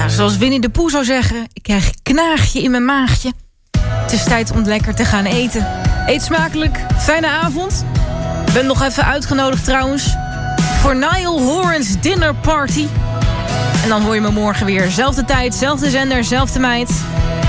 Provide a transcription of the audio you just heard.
Ja, zoals Winnie de Pooh zou zeggen, ik krijg een knaagje in mijn maagje. Het is tijd om lekker te gaan eten. Eet smakelijk, fijne avond. Ik ben nog even uitgenodigd trouwens voor Niall Horan's Dinner Party. En dan hoor je me morgen weer. Zelfde tijd, zelfde zender, zelfde meid.